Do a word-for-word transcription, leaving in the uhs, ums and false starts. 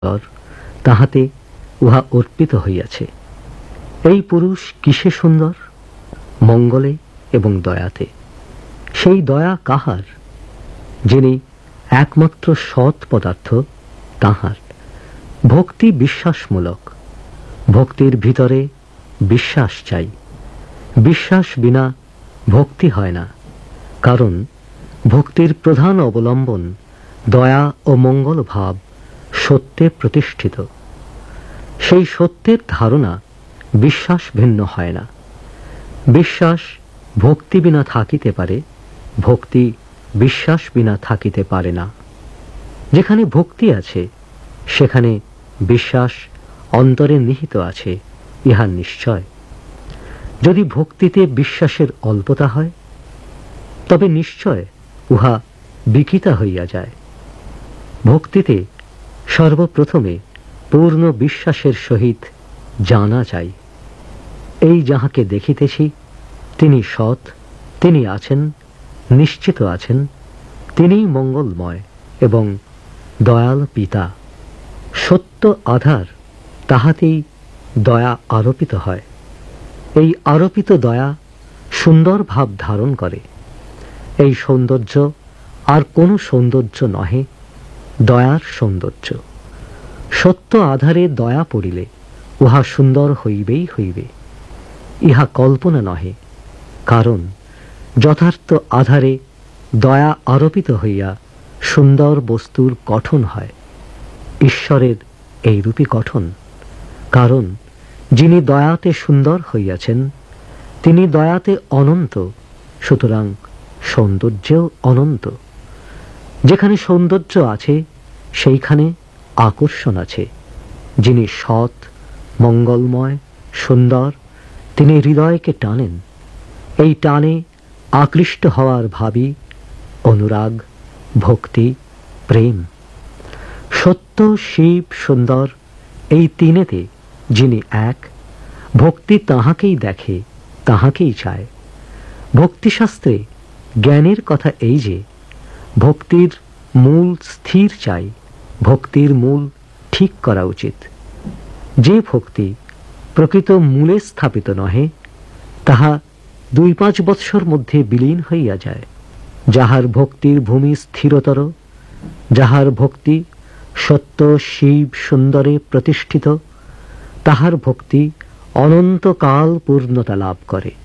তাহাতে উহা অর্পিত হইয়াছে। এই পুরুষ কিসে সুন্দর? মঙ্গলে এবং দয়াতে। সেই দয়া কাহার? যিনি একমাত্র সৎ পদার্থ তাহার। ভক্তি বিশ্বাসমূলক। ভক্তির ভিতরে বিশ্বাস চাই। বিশ্বাস বিনা ভক্তি হয় না, কারণ ভক্তির প্রধান অবলম্বন দয়া ও মঙ্গল ভাব সত্যে প্রতিষ্ঠিত। সেই সত্যের ধারণা বিশ্বাস ভিন্ন হয় না। বিশ্বাস ভক্তি বিনা থাকিতে পারে, ভক্তি বিশ্বাস বিনা থাকিতে পারে না। যেখানে ভক্তি আছে সেখানে বিশ্বাস অন্তরে নিহিত আছে, ইহা নিশ্চয়। যদি ভক্তিতে বিশ্বাসের অল্পতা হয় তবে নিশ্চয় উহা বিকিতা হইয়া যায়। ভক্তিতে সর্বপ্রথমে পূর্ণ বিশ্বাসের সহিত জানা চাই, এই যাহাকে দেখিতেছি তিনি সৎ, তিনি আছেন, নিশ্চিত আছেন, তিনিই মঙ্গলময় এবং দয়াল পিতা। সত্য আধার, তাহাতেই দয়া আরোপিত হয়। এই আরোপিত দয়া সুন্দর ভাব ধারণ করে। এই সৌন্দর্য আর কোনো সৌন্দর্য নহে, দয়ার সৌন্দর্য। সত্য আধারে দয়া পড়িলে উহা সুন্দর হইবেই হইবে, ইহা কল্পনা নহে। কারণ যথার্থ আধারে দয়া আরোপিত হইয়া সুন্দর বস্তুর গঠন হয়। ঈশ্বরের এইরূপই গঠন। কারণ যিনি দয়াতে সুন্দর হইয়াছেন তিনি দয়াতে অনন্ত, সুতরাং সৌন্দর্যেও অনন্ত। যেখানে সৌন্দর্য আছে সেইখানে আকর্ষণ আছে। যিনি সৎ, মঙ্গলময়, সুন্দর, তিনি হৃদয়কে টানেন। এই টানে আকৃষ্ট হওয়ার ভাবই অনুরাগ, ভক্তি, প্রেম। সত্য, শিব, সুন্দর এই তিনেতে যিনি এক, ভক্তি তাহাকেই দেখে, তাহাকেই চায়। ভক্তিশাস্ত্রে জ্ঞানের কথা এই যে ভক্তির মূল স্থির চাই, ভক্তির মূল ঠিক করা উচিত। যে ভক্তি প্রকৃত মূলে স্থাপিত নহে তাহা দুই পাঁচ বৎসর মধ্যে বিলীন হইয়া যায়। যাহার ভক্তির ভূমি স্থিরতর, যাহার ভক্তি সত্য, শিব, সুন্দরে প্রতিষ্ঠিত, তাহার ভক্তি অনন্তকাল পূর্ণতা লাভ করে।